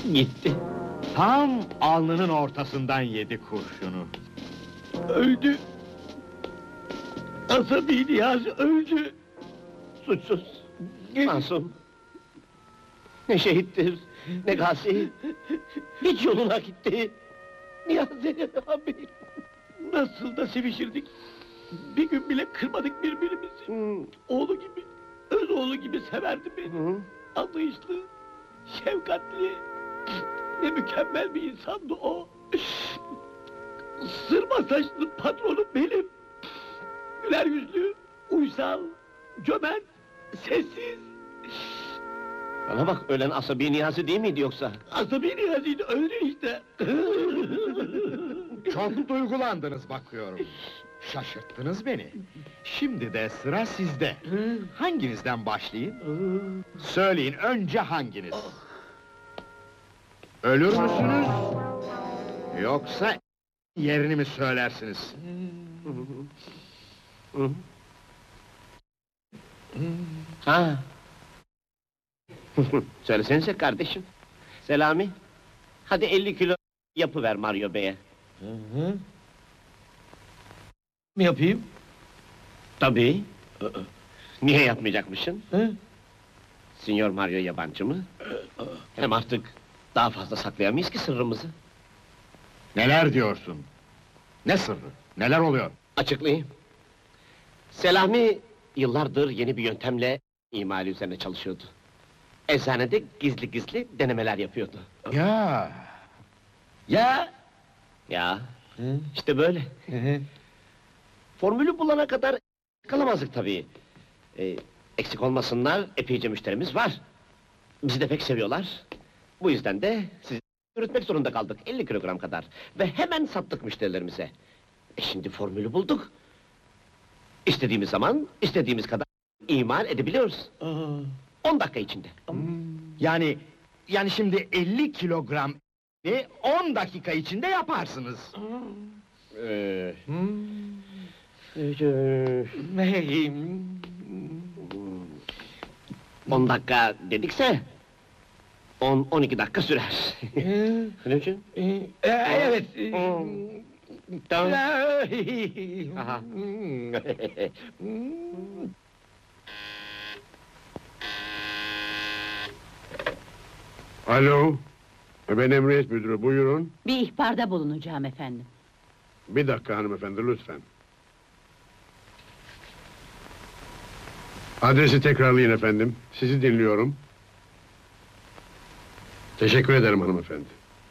Gitti. Tam alnının ortasından yedi kurşunu. Öldü. Asabi Niyazi öldü. Suçsuz. Masum. Ne şehittir, ne gazi. Hiç yoluna gitti. Niyazi abi. Nasıl da sevişirdik. Bir gün bile kırmadık birbirimizi. Oğlu gibi, öz oğlu gibi severdi beni. Anlayışlı, şefkatli. Ne mükemmel bir insandı o. Sırma saçlı patronum benim. Güler yüzlü, uysal, cömert, sessiz. Bana bak, ölen Asabi Niyazi değil miydi yoksa? Asabi Niyazi'ydi, öyle işte. Çok duygulandınız bakıyorum. Şaşırttınız beni. Şimdi de sıra sizde. Hanginizden başlayayım? Söyleyin, önce hanginiz? Ölür müsünüz? Yoksa yerini mi söylersiniz? Ha. Söylesenize kardeşim. Selami, hadi 50 kilo yapıver Mario Bey'e. Mi yapayım? Tabii. Niye yapmayacakmışsın? Sinyor Mario yabancı mı? Hem artık daha fazla saklayamayız ki sırrımızı. Neler diyorsun? Ne sırrı? Neler oluyor? Açıklayayım. Selami yıllardır yeni bir yöntemle imali üzerine çalışıyordu. Eczanede gizli gizli denemeler yapıyordu. Ya, Ya, işte böyle. Formülü bulana kadar kalamazdık tabii. Eksik olmasınlar, epeyce müşterimiz var. Bizi de pek seviyorlar. Bu yüzden de sizi üretmek zorunda kaldık, 50 kilogram kadar. Ve hemen sattık müşterilerimize. Şimdi formülü bulduk. İstediğimiz zaman, istediğimiz kadar imal edebiliyoruz. 10 dakika içinde. yani şimdi 50 kilogram 10 dakika içinde yaparsınız. 10 dakika dedikse 10-12 dakika sürer. Ne için? Evet. Tamam. Aha. Alo, ben Emniyet Müdürü, buyurun. Bir ihbarda bulunacağım efendim. Bir dakika hanımefendi, lütfen. Adresi tekrarlayın efendim, sizi dinliyorum. Teşekkür ederim hanımefendi.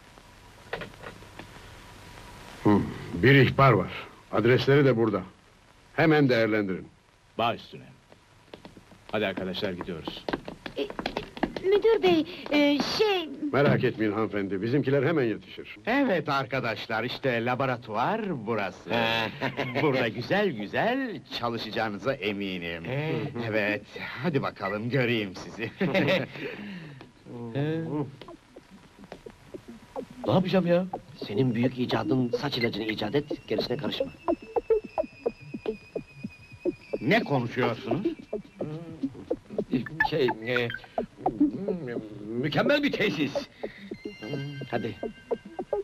Bir ihbar var, adresleri de burada. Hemen değerlendirin. Baş üstüne. Hadi arkadaşlar gidiyoruz. Müdür bey, Merak etmeyin hanımefendi, bizimkiler hemen yetişir. Evet arkadaşlar, işte laboratuvar burası. Burada güzel güzel çalışacağınıza eminim. Evet, hadi bakalım göreyim sizi. Ne yapacağım ya? Senin büyük icadın saç ilacını icat et, gerisine karışma. Ne konuşuyorsunuz? Mükemmel bir tesis. Hadi,